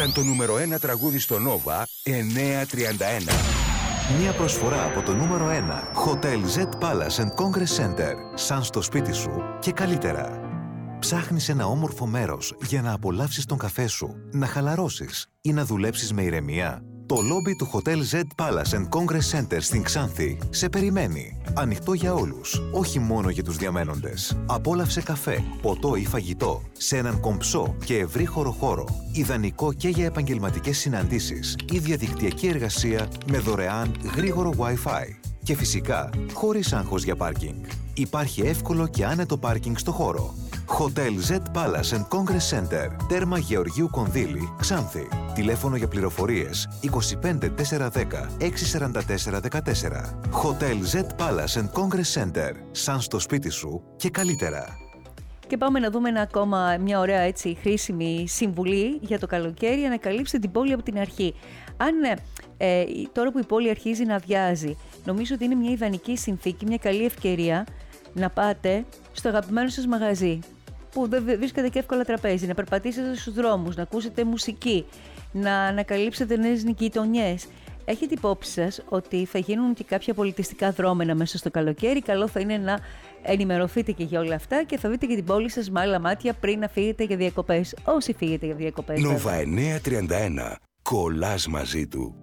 Ήταν το νούμερο 1 τραγούδι στο Nova 931. Μια προσφορά από το νούμερο 1 Hotel Z Palace and Congress Center. Σαν στο σπίτι σου και καλύτερα. Ψάχνεις ένα όμορφο μέρος για να απολαύσεις τον καφέ σου, να χαλαρώσεις ή να δουλέψεις με ηρεμία? Το λόμπι του Hotel Z Palace and Congress Center στην Ξάνθη σε περιμένει. Ανοιχτό για όλους, όχι μόνο για τους διαμένοντες. Απόλαυσε καφέ, ποτό ή φαγητό σε έναν κομψό και ευρύχωρο χώρο. Ιδανικό και για επαγγελματικές συναντήσεις ή διαδικτυακή εργασία με δωρεάν γρήγορο Wi-Fi. Και φυσικά, χωρίς άγχος για πάρκινγκ. Υπάρχει εύκολο και άνετο πάρκινγκ στο χώρο. Hotel Z Palace and Congress Center, τέρμα Γεωργίου Κονδύλη, Ξάνθη. Τηλέφωνο για πληροφορίες 25 410 644 14. Hotel Z Palace and Congress Center, σαν στο σπίτι σου και καλύτερα. Και πάμε να δούμε μια ωραία έτσι χρήσιμη συμβουλή για το καλοκαίρι, ανακαλύψτε την πόλη από την αρχή. Αν τώρα που η πόλη αρχίζει να αδειάζει, νομίζω ότι είναι μια ιδανική συνθήκη, μια καλή ευκαιρία να πάτε στο αγαπημένο σας μαγαζί, που δεν βρίσκεται και εύκολα τραπέζι, να περπατήσετε στους δρόμους, να ακούσετε μουσική, να ανακαλύψετε νέες γειτονιές. Έχετε υπόψη σας ότι θα γίνουν και κάποια πολιτιστικά δρόμενα μέσα στο καλοκαίρι. Καλό θα είναι να ενημερωθείτε και για όλα αυτά και θα δείτε και την πόλη σας με άλλα μάτια πριν να φύγετε για διακοπές. Όσοι φύγετε για διακοπές. Nova 931. Κολλάς μαζί του.